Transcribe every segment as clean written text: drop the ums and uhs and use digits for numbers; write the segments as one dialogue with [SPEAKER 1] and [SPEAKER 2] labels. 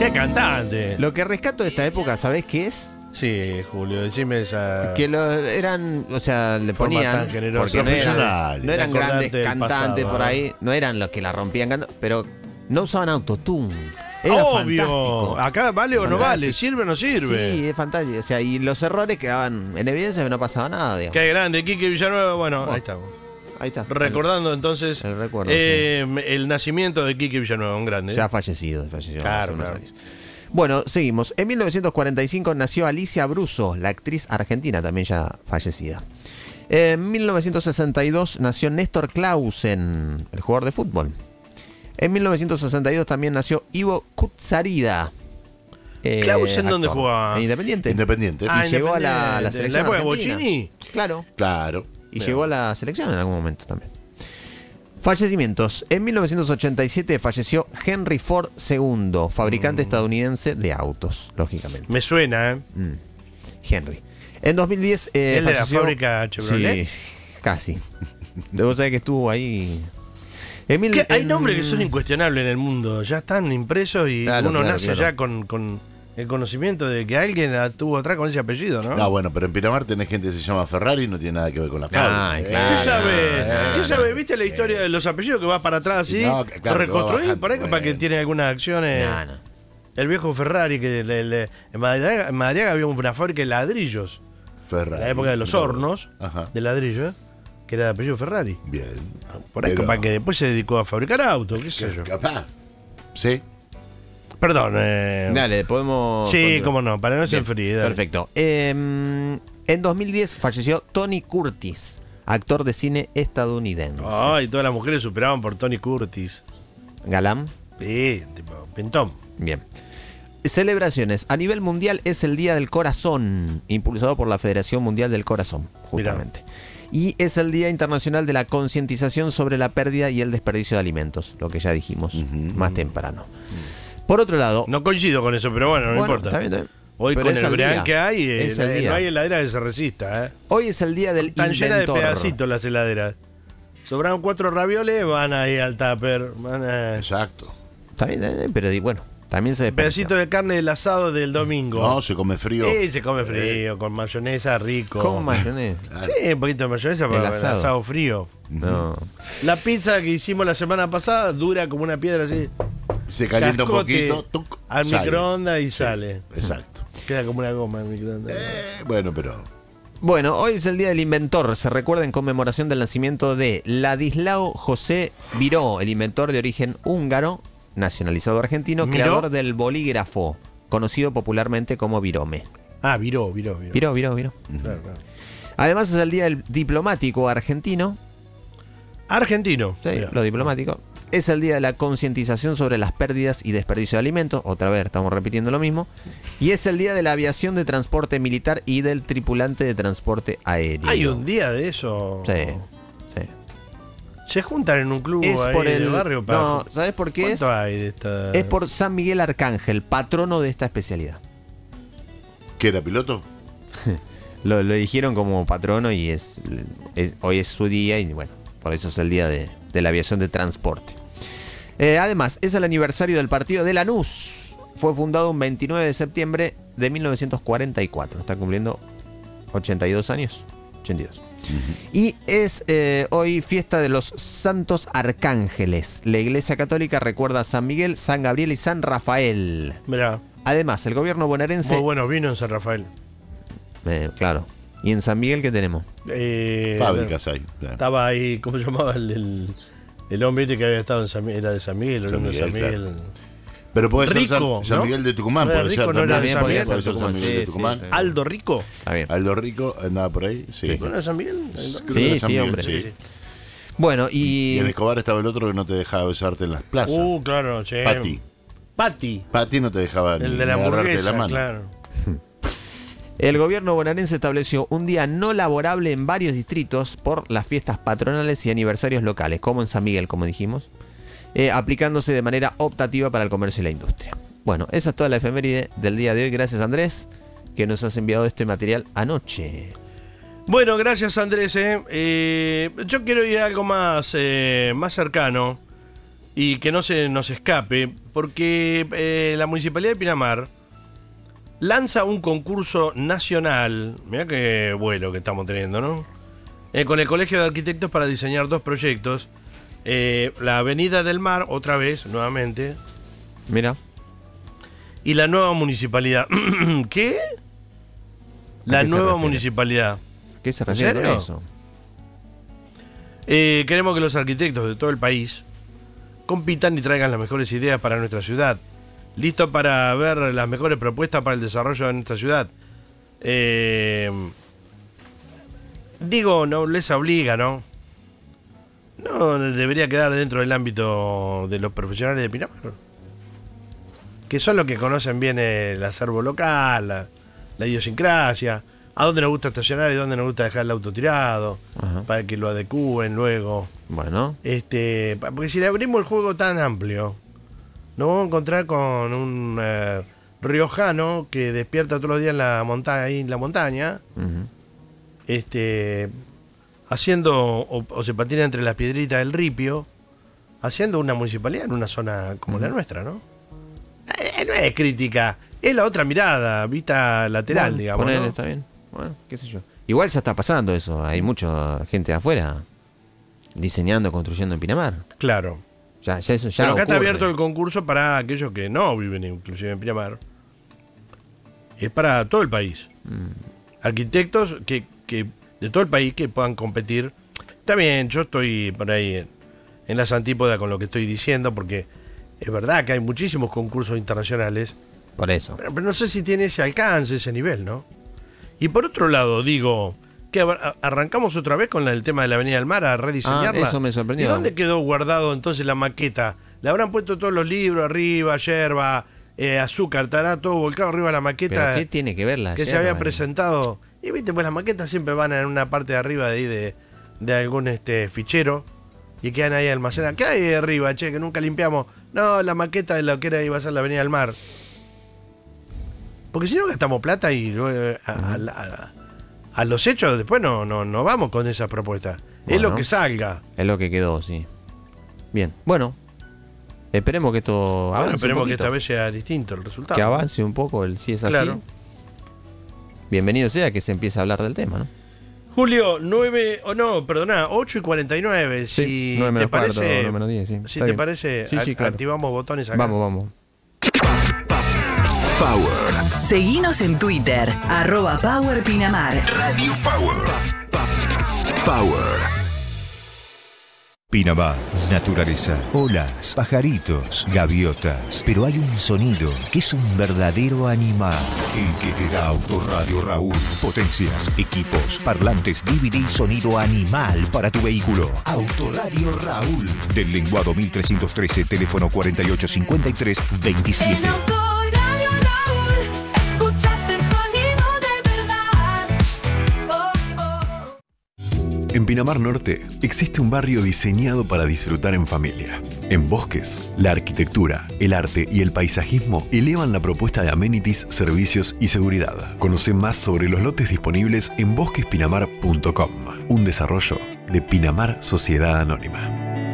[SPEAKER 1] ¡Qué cantante!
[SPEAKER 2] Lo que rescato de esta época, ¿sabés qué es?
[SPEAKER 1] Sí, Julio, decime esa...
[SPEAKER 2] Que eran, o sea, le
[SPEAKER 1] Forma
[SPEAKER 2] ponían,
[SPEAKER 1] tan generosa.
[SPEAKER 2] porque no eran
[SPEAKER 1] Acordate
[SPEAKER 2] grandes
[SPEAKER 1] del
[SPEAKER 2] cantantes
[SPEAKER 1] pasado,
[SPEAKER 2] por ahí, no eran los que la rompían cantando, pero no usaban autotune. Era
[SPEAKER 1] Obvio.
[SPEAKER 2] fantástico.
[SPEAKER 1] Acá vale o no
[SPEAKER 2] Fantástico.
[SPEAKER 1] vale, sirve o no sirve.
[SPEAKER 2] Sí, es fantástico. O sea, y los errores quedaban en evidencia que no pasaba nada, digamos.
[SPEAKER 1] Qué grande, Quique Villanueva. Bueno,
[SPEAKER 2] Oh.
[SPEAKER 1] ahí estamos.
[SPEAKER 2] Ahí está.
[SPEAKER 1] Recordando entonces
[SPEAKER 2] El recuerdo,
[SPEAKER 1] el nacimiento de Quique Villanueva, un grande.
[SPEAKER 2] Ya falleció hace
[SPEAKER 1] Claro,
[SPEAKER 2] unos
[SPEAKER 1] claro.
[SPEAKER 2] años. Bueno, seguimos. En 1945 nació Alicia Bruso, la actriz argentina, también ya fallecida. En 1962 nació Néstor Clausen, el jugador de fútbol. En 1962 también nació Ivo Kutsarida.
[SPEAKER 1] ¿Clausen dónde
[SPEAKER 2] actor.
[SPEAKER 1] jugaba?
[SPEAKER 2] En Independiente.
[SPEAKER 3] Independiente.
[SPEAKER 2] Y llegó a la
[SPEAKER 1] Independiente.
[SPEAKER 2] selección
[SPEAKER 1] ¿La época de
[SPEAKER 2] argentina.
[SPEAKER 1] Bocini?
[SPEAKER 2] Claro.
[SPEAKER 3] Claro.
[SPEAKER 2] Y llegó a la selección en algún momento también. Fallecimientos. En 1987 falleció Henry Ford II, fabricante estadounidense de autos, lógicamente.
[SPEAKER 1] Me suena, ¿eh?
[SPEAKER 2] Henry. En 2010
[SPEAKER 1] ¿El de la
[SPEAKER 2] falleció...
[SPEAKER 1] fábrica Chevrolet?
[SPEAKER 2] Sí, casi. Vos sabés que estuvo ahí...
[SPEAKER 1] Hay nombres que son incuestionables en el mundo. Ya están impresos y
[SPEAKER 2] Claro,
[SPEAKER 1] uno
[SPEAKER 2] claro,
[SPEAKER 1] nace
[SPEAKER 2] claro.
[SPEAKER 1] ya con el conocimiento de que alguien tuvo atrás con ese apellido, ¿no?
[SPEAKER 3] No, bueno, pero en Pinamar tenés gente que se llama Ferrari y no tiene nada que ver con la
[SPEAKER 2] Ah,
[SPEAKER 3] fábrica.
[SPEAKER 2] claro.
[SPEAKER 1] ¿Qué sabe?
[SPEAKER 2] no,
[SPEAKER 1] ¿Qué
[SPEAKER 2] no.
[SPEAKER 1] sabe? ¿Viste la historia de los apellidos que va para atrás así?
[SPEAKER 3] No, claro, que va
[SPEAKER 1] reconstruir
[SPEAKER 3] bajando,
[SPEAKER 1] por ahí capaz que
[SPEAKER 3] bueno.
[SPEAKER 1] tiene algunas acciones.
[SPEAKER 2] No, no.
[SPEAKER 1] El viejo Ferrari, que en Madariaga había una fábrica de ladrillos.
[SPEAKER 3] Ferrari.
[SPEAKER 1] En la época de los hornos
[SPEAKER 3] Ajá.
[SPEAKER 1] de ladrillos, que era de apellido Ferrari.
[SPEAKER 3] Bien.
[SPEAKER 1] Por ahí
[SPEAKER 3] Pero-
[SPEAKER 1] capaz que después se dedicó a fabricar autos, qué sé yo.
[SPEAKER 3] Capaz. Sí.
[SPEAKER 1] Perdón.
[SPEAKER 2] Dale, podemos...
[SPEAKER 1] Sí,
[SPEAKER 2] continuar.
[SPEAKER 1] cómo no, para no ser
[SPEAKER 2] Bien,
[SPEAKER 1] frío. dale.
[SPEAKER 2] perfecto. En 2010 falleció Tony Curtis, actor de cine estadounidense.
[SPEAKER 1] Ay, todas las mujeres superaban por Tony Curtis.
[SPEAKER 2] Galán.
[SPEAKER 1] Sí, tipo, pintón.
[SPEAKER 2] Bien. Celebraciones. A nivel mundial es el Día del Corazón, impulsado por la Federación Mundial del Corazón, justamente. Y es el Día Internacional de la Concientización sobre la pérdida y el desperdicio de alimentos, lo que ya dijimos más temprano. Por otro lado...
[SPEAKER 1] No coincido con eso, pero bueno, no
[SPEAKER 2] bueno,
[SPEAKER 1] importa.
[SPEAKER 2] está bien, está bien.
[SPEAKER 1] Hoy
[SPEAKER 2] Pero
[SPEAKER 1] con
[SPEAKER 2] es
[SPEAKER 1] el
[SPEAKER 2] el
[SPEAKER 1] verano
[SPEAKER 2] día.
[SPEAKER 1] que hay,
[SPEAKER 2] Es el
[SPEAKER 1] no
[SPEAKER 2] día.
[SPEAKER 1] hay heladera que se resista.
[SPEAKER 2] Hoy es el Día del
[SPEAKER 1] Están llenas de
[SPEAKER 2] Inventor.
[SPEAKER 1] pedacitos las heladeras. Sobraron 4 ravioles, van ahí al tupper. Van a...
[SPEAKER 3] Exacto.
[SPEAKER 2] Está bien, pero bueno, también se desperdicia.
[SPEAKER 1] Pedacito de carne del asado del domingo.
[SPEAKER 3] No, se come frío.
[SPEAKER 1] Sí, se come frío, con mayonesa rico.
[SPEAKER 2] Con mayonesa.
[SPEAKER 1] Sí, un poquito de mayonesa para el
[SPEAKER 2] asado.
[SPEAKER 1] asado frío.
[SPEAKER 2] No.
[SPEAKER 1] La pizza que hicimos la semana pasada dura como una piedra así.
[SPEAKER 3] Se calienta un
[SPEAKER 1] Cascote
[SPEAKER 3] poquito. Tuc,
[SPEAKER 1] al
[SPEAKER 3] sale.
[SPEAKER 1] microondas y sale.
[SPEAKER 3] Exacto.
[SPEAKER 1] Queda como una goma al microondas.
[SPEAKER 3] Bueno, pero.
[SPEAKER 2] Bueno, hoy es el Día del Inventor. Se recuerda en conmemoración del nacimiento de Ladislao José Viró, el inventor de origen húngaro, nacionalizado argentino,
[SPEAKER 1] ¿Miró?
[SPEAKER 2] creador del bolígrafo, conocido popularmente como virome.
[SPEAKER 1] Ah, viró.
[SPEAKER 2] Viró.
[SPEAKER 1] Claro, claro.
[SPEAKER 2] Además es el Día del Diplomático argentino.
[SPEAKER 1] Argentino.
[SPEAKER 2] Sí,
[SPEAKER 1] Mirá.
[SPEAKER 2] lo diplomático. Es el Día de la Concientización sobre las pérdidas y desperdicio de alimentos. Otra vez, estamos repitiendo lo mismo. Y es el Día de la Aviación de Transporte Militar y del Tripulante de Transporte Aéreo.
[SPEAKER 1] Hay un día de eso.
[SPEAKER 2] Sí, sí.
[SPEAKER 1] Se juntan en un club
[SPEAKER 2] Es
[SPEAKER 1] ahí
[SPEAKER 2] por
[SPEAKER 1] de
[SPEAKER 2] el...
[SPEAKER 1] barrio para.
[SPEAKER 2] No, ¿sabes por qué es?
[SPEAKER 1] ¿Cuánto hay de esta?
[SPEAKER 2] Es por San Miguel Arcángel, patrono de esta especialidad.
[SPEAKER 3] ¿Qué era piloto?
[SPEAKER 2] Lo eligieron como patrono y hoy es su día y bueno, por eso es el Día de la Aviación de Transporte. Además, es el aniversario del partido de Lanús. Fue fundado un 29 de septiembre de 1944. Está cumpliendo 82 años. 82. Y es hoy fiesta de los Santos Arcángeles. La Iglesia Católica recuerda a San Miguel, San Gabriel y San Rafael.
[SPEAKER 1] Mirá,
[SPEAKER 2] Además, el gobierno bonaerense...
[SPEAKER 1] muy buenos vinos en San Rafael.
[SPEAKER 2] Claro. ¿Y en San Miguel qué tenemos?
[SPEAKER 3] Fábricas hay. Claro.
[SPEAKER 1] Estaba ahí, ¿cómo se llamaba? El hombre este que había estado en San Miguel, era de San Miguel,
[SPEAKER 3] San
[SPEAKER 1] hablando de San
[SPEAKER 3] Miguel,
[SPEAKER 1] Miguel.
[SPEAKER 3] Pero puede ser
[SPEAKER 1] Rico,
[SPEAKER 3] San
[SPEAKER 1] ¿no?
[SPEAKER 3] Miguel de Tucumán,
[SPEAKER 1] No era
[SPEAKER 3] puede
[SPEAKER 1] Rico,
[SPEAKER 3] ser
[SPEAKER 1] no era de
[SPEAKER 3] también.
[SPEAKER 1] San
[SPEAKER 2] podría
[SPEAKER 1] Miguel.
[SPEAKER 3] Puede ser
[SPEAKER 2] Tucumán,
[SPEAKER 3] San Miguel
[SPEAKER 2] sí,
[SPEAKER 3] de Tucumán.
[SPEAKER 2] sí, sí.
[SPEAKER 1] Aldo Rico.
[SPEAKER 2] Está bien.
[SPEAKER 3] Aldo Rico andaba por ahí. Sí.
[SPEAKER 1] ¿No era de San Miguel?
[SPEAKER 3] Creo que
[SPEAKER 2] Sí,
[SPEAKER 3] era San
[SPEAKER 2] sí,
[SPEAKER 3] Miguel,
[SPEAKER 2] hombre.
[SPEAKER 3] sí.
[SPEAKER 2] Bueno,
[SPEAKER 3] Y
[SPEAKER 2] y...
[SPEAKER 3] en Escobar estaba el otro que no te dejaba besarte en las plazas.
[SPEAKER 1] Claro, sí.
[SPEAKER 3] Pati.
[SPEAKER 1] Pati,
[SPEAKER 3] No te dejaba ni
[SPEAKER 1] el de la
[SPEAKER 3] agarrarte
[SPEAKER 1] hamburguesa,
[SPEAKER 3] la mano.
[SPEAKER 1] claro.
[SPEAKER 2] El gobierno bonaerense estableció un día no laborable en varios distritos por las fiestas patronales y aniversarios locales, como en San Miguel, como dijimos, aplicándose de manera optativa para el comercio y la industria. Bueno, esa es toda la efeméride del día de hoy. Gracias, Andrés, que nos has enviado este material anoche.
[SPEAKER 1] Bueno, gracias Andrés. Yo quiero ir a algo más cercano y que no se nos escape, porque la Municipalidad de Pinamar lanza un concurso nacional, mirá qué vuelo que estamos teniendo, ¿no? Con el Colegio de Arquitectos para diseñar 2 proyectos. La Avenida del Mar, otra vez, nuevamente.
[SPEAKER 2] Mira.
[SPEAKER 1] Y la nueva municipalidad. ¿Qué? La nueva municipalidad.
[SPEAKER 2] ¿Qué se refiere con
[SPEAKER 1] serio?
[SPEAKER 2] eso?
[SPEAKER 1] Queremos que los arquitectos de todo el país compitan y traigan las mejores ideas para nuestra ciudad. Listo para ver las mejores propuestas para el desarrollo de nuestra ciudad. Digo, no les obliga, ¿no? No debería quedar dentro del ámbito de los profesionales de Pinamar, que son los que conocen bien el acervo local, la idiosincrasia, a dónde nos gusta estacionar y dónde nos gusta dejar el auto tirado,
[SPEAKER 2] Ajá.
[SPEAKER 1] para que lo adecúen luego.
[SPEAKER 2] Bueno.
[SPEAKER 1] Porque si le abrimos el juego tan amplio, nos vamos a encontrar con un riojano que despierta todos los días en la montaña, ahí en la montaña, haciendo, o se patina entre las piedritas del ripio, haciendo una municipalidad en una zona como la nuestra, ¿no? No es crítica, es la otra mirada, vista lateral,
[SPEAKER 2] Bueno,
[SPEAKER 1] digamos,
[SPEAKER 2] ponele,
[SPEAKER 1] ¿no?
[SPEAKER 2] está bien. Bueno, qué sé yo. Igual ya está pasando eso. Hay mucha gente de afuera diseñando, construyendo en Pinamar.
[SPEAKER 1] Claro.
[SPEAKER 2] Ya eso ya
[SPEAKER 1] Pero acá está
[SPEAKER 2] ocurre.
[SPEAKER 1] abierto el concurso para aquellos que no viven inclusive en Pinamar. Es para todo el país. Arquitectos que de todo el país que puedan competir. Está bien, yo estoy por ahí en las antípodas con lo que estoy diciendo, porque es verdad que hay muchísimos concursos internacionales,
[SPEAKER 2] Por eso.
[SPEAKER 1] pero no sé si tiene ese alcance, ese nivel, ¿no? Y por otro lado, digo, que arrancamos otra vez con el tema de la Avenida del Mar a rediseñarla.
[SPEAKER 2] Eso me sorprendió.
[SPEAKER 1] ¿Y dónde quedó guardado entonces la maqueta? Le habrán puesto todos los libros arriba, yerba, azúcar, estará todo volcado arriba de la maqueta.
[SPEAKER 2] ¿Pero qué tiene que ver la
[SPEAKER 1] que se
[SPEAKER 2] yerba?
[SPEAKER 1] había presentado? Y viste, pues las maquetas siempre van en una parte de arriba de ahí de algún fichero y quedan ahí almacenadas. ¿Qué hay de arriba, che? Que nunca limpiamos. No, la maqueta de lo que era iba a ser la Avenida del Mar. Porque si no gastamos plata y a los hechos después no vamos con esas propuestas. Es
[SPEAKER 2] Bueno.
[SPEAKER 1] lo que salga.
[SPEAKER 2] Es lo que quedó, sí. Bien. Bueno. Esperemos que esto avance.
[SPEAKER 1] Bueno, esperemos
[SPEAKER 2] un
[SPEAKER 1] que
[SPEAKER 2] poquito.
[SPEAKER 1] esta vez sea distinto el resultado.
[SPEAKER 2] Que avance un poco si es así.
[SPEAKER 1] Claro.
[SPEAKER 2] Bienvenido sea que se empiece a hablar del tema, ¿no?
[SPEAKER 1] Julio, 8 y 49. Si
[SPEAKER 2] 9
[SPEAKER 1] te
[SPEAKER 2] menos cuarto,
[SPEAKER 1] parece,
[SPEAKER 2] 9 menos 10, sí.
[SPEAKER 1] si
[SPEAKER 2] Está
[SPEAKER 1] te
[SPEAKER 2] bien.
[SPEAKER 1] parece,
[SPEAKER 2] Sí, claro.
[SPEAKER 1] activamos botones acá.
[SPEAKER 2] Vamos.
[SPEAKER 4] Power.
[SPEAKER 5] Seguinos en Twitter, @PowerPinamar.
[SPEAKER 4] Radio Power. Power. Pinamar, naturaleza, olas, pajaritos, gaviotas. Pero hay un sonido que es un verdadero animal. El que te da Autoradio Raúl. Potencias, equipos, parlantes, DVD y sonido animal para tu vehículo. Autoradio Raúl. Del lenguado 1313, teléfono 4853-27.
[SPEAKER 6] Autoradio Raúl, escuchas el sonido de verdad.
[SPEAKER 7] En Pinamar Norte existe un barrio diseñado para disfrutar en familia. En Bosques, la arquitectura, el arte y el paisajismo elevan la propuesta de amenities, servicios y seguridad. Conoce más sobre los lotes disponibles en bosquespinamar.com, un desarrollo de Pinamar Sociedad Anónima.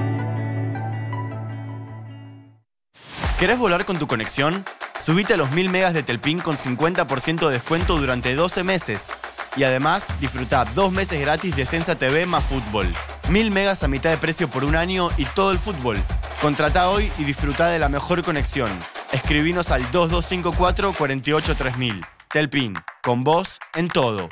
[SPEAKER 8] ¿Querés volar con tu conexión? Subite a los 1000 megas de Telpin con 50% de descuento durante 12 meses. Y además, disfruta 2 meses gratis de Sensa TV más fútbol. 1000 megas a mitad de precio por un año y todo el fútbol. Contrata hoy y disfruta de la mejor conexión. Escribinos al 2254-483000. Telpin, con vos en todo.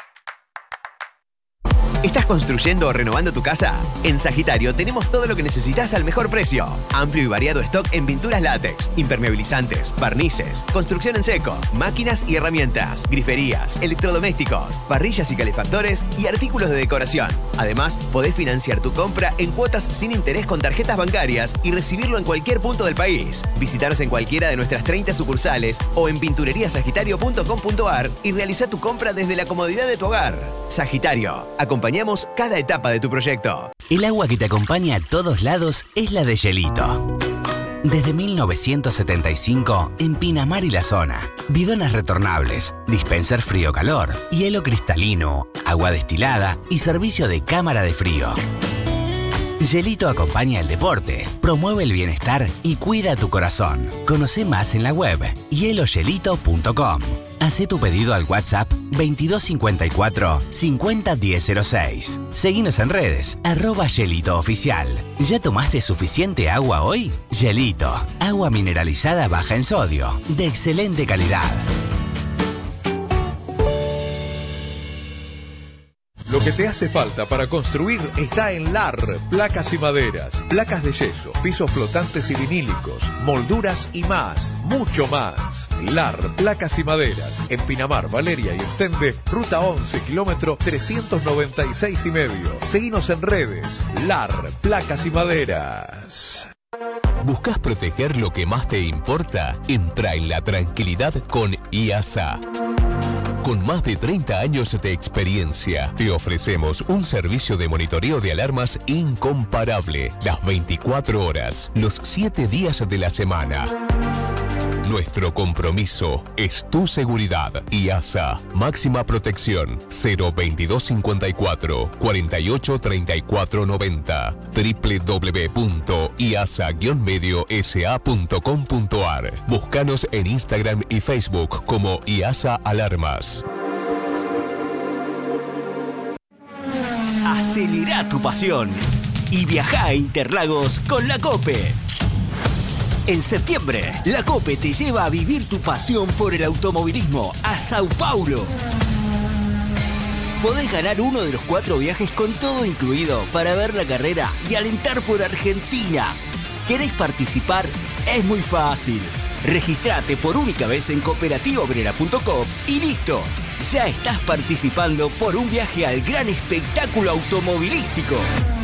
[SPEAKER 9] ¿Estás construyendo o renovando tu casa? En Sagitario tenemos todo lo que necesitas al mejor precio. Amplio y variado stock en pinturas látex, impermeabilizantes, barnices, construcción en seco, máquinas y herramientas, griferías, electrodomésticos, parrillas y calefactores y artículos de decoración. Además, podés financiar tu compra en cuotas sin interés con tarjetas bancarias y recibirlo en cualquier punto del país. Visítanos en cualquiera de nuestras 30 sucursales o en pintureriasagitario.com.ar y realiza tu compra desde la comodidad de tu hogar. Sagitario, acompañamos cada etapa de tu proyecto.
[SPEAKER 10] El agua que te acompaña a todos lados es la de Hielito. Desde 1975, en Pinamar y la zona. Bidones retornables, dispenser frío-calor, hielo cristalino, agua destilada y servicio de cámara de frío. Gelito acompaña el deporte, promueve el bienestar y cuida tu corazón. Conoce más en la web hielogelito.com. Hacé tu pedido al WhatsApp 2254 501006. Seguinos en redes, @gelitooficial. ¿Ya tomaste suficiente agua hoy? Gelito, agua mineralizada baja en sodio, de excelente calidad.
[SPEAKER 11] Lo que te hace falta para construir está en LAR, placas y maderas, placas de yeso, pisos flotantes y vinílicos, molduras y más, mucho más. LAR, placas y maderas, en Pinamar, Valeria y Ostende, ruta 11, kilómetro 396,5. Seguinos en redes, LAR, placas y maderas.
[SPEAKER 12] ¿Buscas proteger lo que más te importa? Entra en la tranquilidad con IASA. Con más de 30 años de experiencia, te ofrecemos un servicio de monitoreo de alarmas incomparable, las 24 horas, los 7 días de la semana. Nuestro compromiso es tu seguridad. IASA, máxima protección, 02254 48 34 90, www.iasa-mediosa.com.ar. Búscanos en Instagram y Facebook como IASA Alarmas.
[SPEAKER 13] Acelera tu pasión y viaja a Interlagos con la COPE. En septiembre, la COPE te lleva a vivir tu pasión por el automovilismo a Sao Paulo. Podés ganar uno de los 4 viajes con todo incluido para ver la carrera y alentar por Argentina. ¿Querés participar? Es muy fácil. Registrate por única vez en cooperativaobrera.com y listo. Ya estás participando por un viaje al gran espectáculo automovilístico.